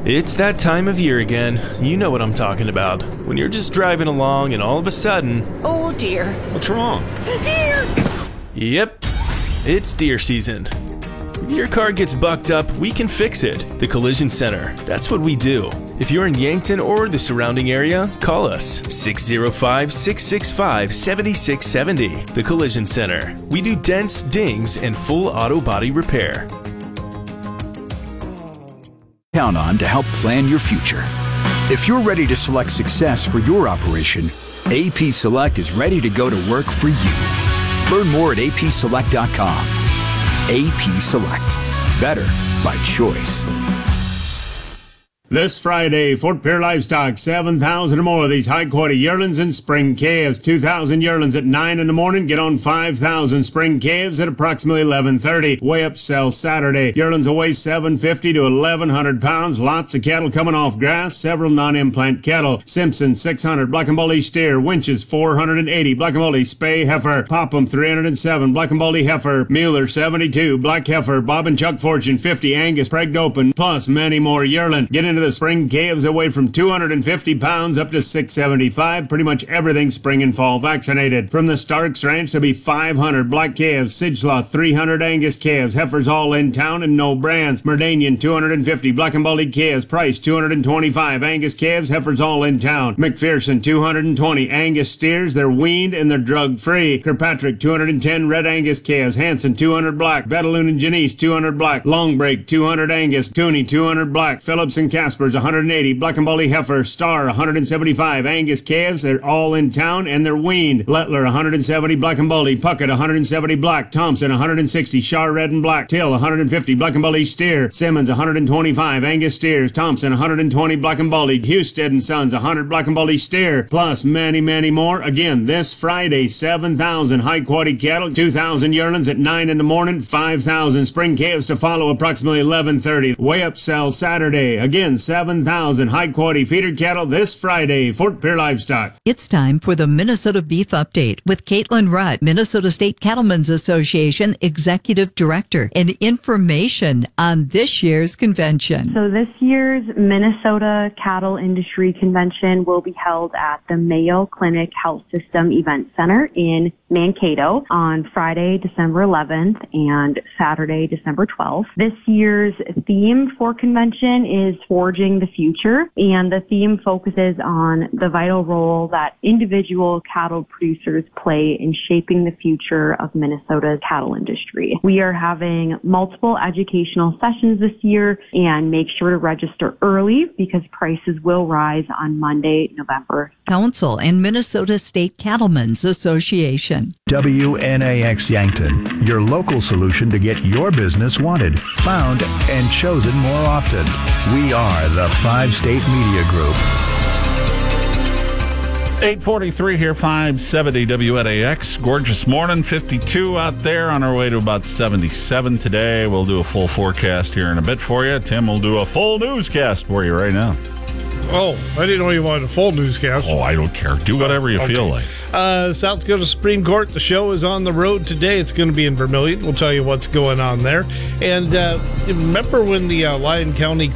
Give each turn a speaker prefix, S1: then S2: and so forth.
S1: It's that time of year again. You know what I'm talking about. When you're just driving along and all of a sudden...
S2: Oh dear.
S3: What's wrong?
S2: Deer!
S1: Yep, it's deer season. If your car gets bucked up, we can fix it. The Collision Center. That's what we do. If you're in Yankton or the surrounding area, call us 605-665-7670. The Collision Center. We do dents, dings, and full auto body repair.
S4: Count on to help plan your future. If you're ready to select success for your operation, AP Select is ready to go to work for you. Learn more at apselect.com. AP Select. Better by choice.
S5: This Friday, Fort Pierre Livestock, 7,000 or more of these high-quality yearlings and spring calves. 2,000 yearlings at 9 in the morning. Get on 5,000 spring calves at approximately 11:30. Weigh up sell Saturday. Yearlings will weigh 750 to 1,100 pounds. Lots of cattle coming off grass. Several non-implant cattle. Simpson, 600. Black and Baldy steer. Winches, 480. Black and Baldy spay heifer. Popham, 307. Black and Baldy heifer. Mueller, 72. Black heifer. Bob and Chuck Fortune, 50. Angus, pregged open. Plus many more yearling. Get into the spring calves that weigh from 250 pounds up to 675. Pretty much everything spring and fall vaccinated. From the Starks Ranch, there'll be 500 black calves, Sidgelaw 300 Angus calves, heifers all in town and no brands. Merdanian 250 black and baldy calves, Price 225 Angus calves, heifers all in town. McPherson 220 Angus steers, they're weaned and they're drug free. Kirkpatrick 210 red Angus calves, Hanson 200 black, Betaloon and Janice 200 black, Longbreak 200 Angus, Cooney 200 black, Phillips and Caspers 180 black and baldy heifer, Star 175 Angus calves, they're all in town and they're weaned. Lettler 170 black and baldy, Puckett 170 black, Thompson 160 Shar red and black, Till 150 black and baldy steer, Simmons 125 Angus steers, Thompson 120 black and baldy, Husted and Sons 100 black and baldy steer, plus many more. Again, this Friday, 7,000 high quality cattle, 2,000 yearlings at 9 in the morning, 5,000 spring calves to follow approximately 11:30. Weigh up sell Saturday. Again, 7,000 high-quality feeder cattle this Friday, Fort Pierre Livestock.
S6: It's time for the Minnesota Beef Update with Caitlin Rutt, Minnesota State Cattlemen's Association Executive Director, and information on this year's convention.
S7: So this year's Minnesota Cattle Industry Convention will be held at the Mayo Clinic Health System Event Center in Mankato on Friday, December 11th and Saturday, December 12th. This year's theme for convention is Forging the Future, and the theme focuses on the vital role that individual cattle producers play in shaping the future of Minnesota's cattle industry. We are having multiple educational sessions this year, and make sure to register early because prices will rise on Monday, November.
S6: Council and Minnesota State Cattlemen's Association.
S8: WNAX Yankton, your local solution to get your business wanted, found, and chosen more often. We are the 5-State Media Group.
S3: 8:43 here, 570 WNAX. Gorgeous morning, 52 out there, on our way to about 77 today. We'll do a full forecast here in a bit for you. Tim will do a full newscast for you right now.
S9: Oh, I didn't know you wanted a full newscast.
S3: Oh, I don't care. Do whatever you feel like.
S9: South Dakota Supreme Court, the show is on the road today. It's going to be in Vermilion. We'll tell you what's going on there. And remember when the Lyon County